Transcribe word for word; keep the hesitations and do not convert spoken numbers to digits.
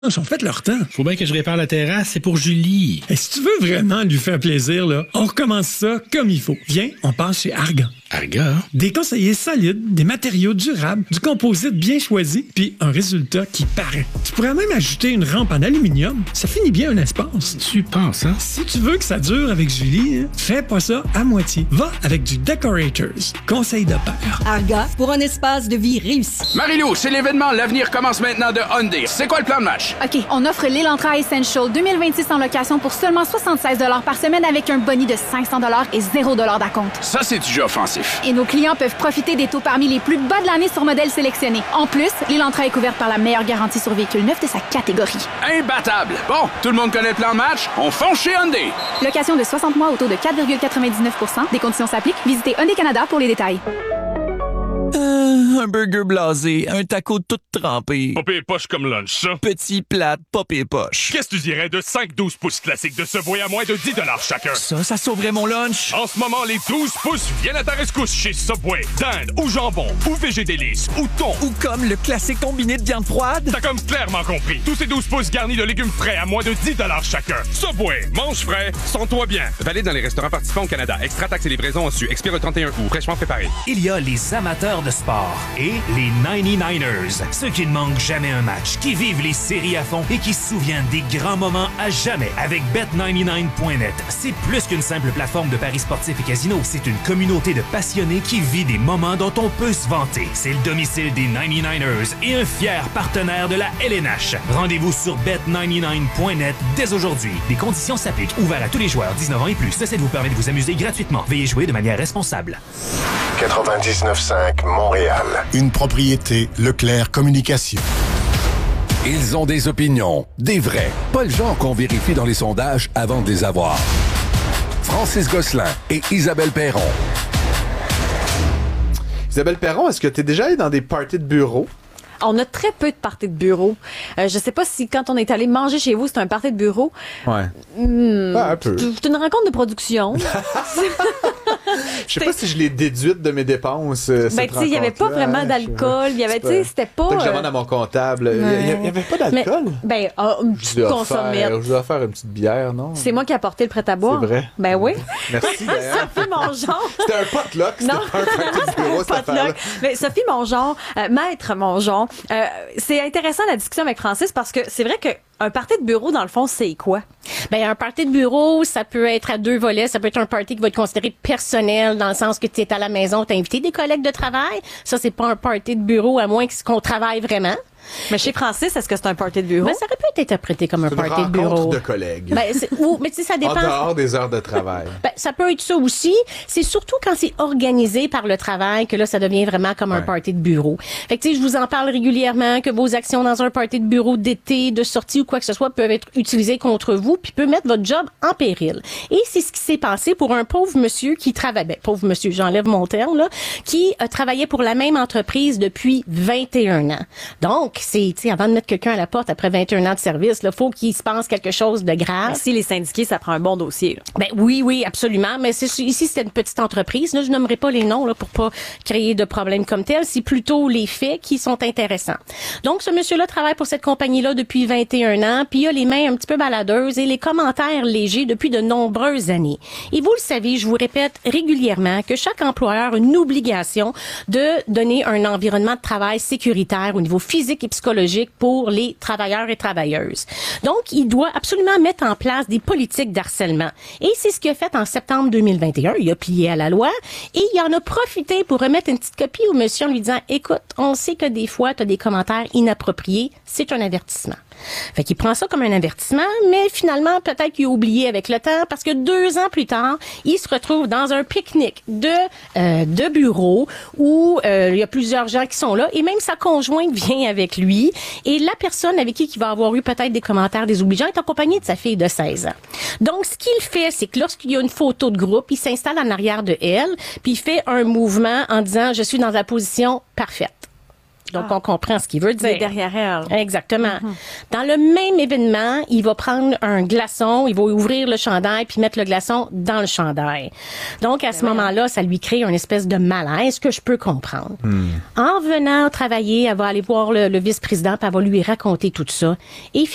Ils ont fait leur temps. Faut bien que je répare la terrasse, c'est pour Julie. Et si tu veux vraiment lui faire plaisir, là, on recommence ça comme il faut. Viens, on passe chez Argan. Argan? Des conseillers solides, des matériaux durables, du composite bien choisi, puis un résultat qui paraît. Tu pourrais même ajouter une rampe en aluminium. Ça finit bien un espace. Tu penses, hein? Si tu veux que ça dure avec Julie, hein, fais pas ça à moitié. Va avec du Decorators. Conseil de père. Argan, pour un espace de vie réussi. Marie-Lou, c'est l'événement L'avenir commence maintenant de Hyundai. C'est quoi le plan de match? OK, on offre l'Elantra Essential deux mille vingt-six en location pour seulement soixante-seize dollars par semaine avec un boni de cinq cents dollars et zéro dollar d'acompte. Ça, c'est du jeu offensif. Et nos clients peuvent profiter des taux parmi les plus bas de l'année sur modèles sélectionnés. En plus, l'Elantra est couverte par la meilleure garantie sur véhicule neuf de sa catégorie. Imbattable! Bon, tout le monde connaît le plan de match? On fonce chez Hyundai! Location de soixante mois au taux de quatre virgule quatre-vingt-dix-neuf pour cent. Des conditions s'appliquent. Visitez Hyundai Canada pour les détails. Euh, un burger blasé, un taco tout trempé. Pas pire poche comme lunch, ça. Petit plate, pas pire poche. Qu'est-ce que tu dirais de cinq douze pouces classiques de Subway à moins de dix dollars chacun? Ça, ça sauverait mon lunch. En ce moment, les douze pouces viennent à ta rescousse chez Subway. Dinde ou jambon, ou végé délice, ou thon. Ou comme le classique combiné de viande froide. T'as comme clairement compris. Tous ces douze pouces garnis de légumes frais à moins de dix dollars chacun. Subway, mange frais, sens-toi bien. Valide dans les restaurants participants au Canada. Extra taxes et livraison en su. Expire le trente et un août. Fraîchement préparé. Il y a les amateurs de sport et les quatre-vingt-dix-neuf ers. Ceux qui ne manquent jamais un match, qui vivent les séries à fond et qui se souviennent des grands moments à jamais avec bet quatre-vingt-dix-neuf point net. C'est plus qu'une simple plateforme de paris sportifs et casino. C'est une communauté de passionnés qui vit des moments dont on peut se vanter. C'est le domicile des quatre-vingt-dix-neuf ers et un fier partenaire de la L N H. Rendez-vous sur bet quatre-vingt-dix-neuf point net dès aujourd'hui. Les conditions s'appliquent. Ouvert à tous les joueurs dix-neuf ans et plus. Ceci vous permet de vous amuser gratuitement. Veuillez jouer de manière responsable. quatre-vingt-dix-neuf cinq Montréal. Une propriété Leclerc Communication. Ils ont des opinions, des vrais, pas le genre qu'on vérifie dans les sondages avant de les avoir. Francis Gosselin et Isabelle Perron. Isabelle Perron, est-ce que tu es déjà allée dans des parties de bureau? On a très peu de parties de bureau. Euh, je sais pas si quand on est allé manger chez vous, c'est un party de bureau. Ouais. Mmh, ah, un peu. C'est une rencontre de production. Je sais pas si je l'ai déduite de mes dépenses. Euh, ben, tu sais, il y avait pas vraiment d'alcool. Il y avait, tu sais, c'était pas. Faut que je demande à mon comptable. Il ouais. y avait pas d'alcool? Mais, ben, oh, une petite consommette. Je dois faire une petite bière, non? C'est moi qui ai apporté le prêt-à-boire. C'est vrai. Ben oui. Merci, d'ailleurs. Sophie Mongeon. C'était un potluck. C'était pas un party de bureau, cette affaire-là. Mais Sophie Mongeon, euh, maître Mongeon, euh, c'est intéressant la discussion avec Francis parce que c'est vrai que un party de bureau, dans le fond, c'est quoi? Ben, un party de bureau, ça peut être à deux volets. Ça peut être un party qui va être considéré personnel, dans le sens que tu es à la maison, tu as invité des collègues de travail. Ça, c'est pas un party de bureau, à moins qu'on travaille vraiment. Mais chez Francis, est-ce que c'est un party de bureau? Ben, ça aurait pu être interprété comme un c'est party une de bureau. rencontre de collègues. Ben, c'est, ou, mais tu sais, ça dépend. En dehors des heures de travail. Ben, ça peut être ça aussi. C'est surtout quand c'est organisé par le travail que là, ça devient vraiment comme ouais. un party de bureau. Fait que, tu sais, je vous en parle régulièrement que vos actions dans un party de bureau d'été, de sortie ou quoi que ce soit peuvent être utilisées contre vous puis peut mettre votre job en péril. Et c'est ce qui s'est passé pour un pauvre monsieur qui travaille, ben, pauvre monsieur, j'enlève mon terme, là, qui euh, travaillait pour la même entreprise depuis vingt et un ans. Donc, c'est, tu sais, avant de mettre quelqu'un à la porte après vingt et un ans de service, là, faut qu'il se passe quelque chose de grave. Mais si les syndiqués, ça prend un bon dossier. Là. Ben oui, oui, absolument. Mais c'est, ici, c'était une petite entreprise. Là, je nommerai pas les noms là pour pas créer de problèmes comme tel. C'est plutôt les faits qui sont intéressants. Donc, ce monsieur-là travaille pour cette compagnie-là depuis vingt et un ans, puis il a les mains un petit peu baladeuses et les commentaires légers depuis de nombreuses années. Et vous le savez, je vous répète régulièrement que chaque employeur a une obligation de donner un environnement de travail sécuritaire au niveau physique et psychologique pour les travailleurs et travailleuses. Donc, il doit absolument mettre en place des politiques d'harcèlement. Et c'est ce qu'il a fait en septembre deux mille vingt et un. Il a plié à la loi et il en a profité pour remettre une petite copie au monsieur en lui disant « Écoute, on sait que des fois, tu as des commentaires inappropriés. C'est un avertissement. » Fait qu'il prend ça comme un avertissement, mais finalement, peut-être qu'il a oublié avec le temps parce que deux ans plus tard, il se retrouve dans un pique-nique de euh, de bureau où euh, il y a plusieurs gens qui sont là et même sa conjointe vient avec lui et la personne avec qui il va avoir eu peut-être des commentaires désobligeants est accompagnée de sa fille de seize ans. Donc, ce qu'il fait, c'est que lorsqu'il y a une photo de groupe, il s'installe en arrière de elle puis il fait un mouvement en disant « Je suis dans la position parfaite ». Donc, ah. on comprend ce qu'il veut dire. C'est derrière elle. Exactement. Mm-hmm. Dans le même événement, il va prendre un glaçon, il va ouvrir le chandail puis mettre le glaçon dans le chandail. Donc, à ce moment-là, ça lui crée une espèce de malaise que je peux comprendre. Mm. En venant travailler, elle va aller voir le, le vice-président puis elle va lui raconter tout ça. Et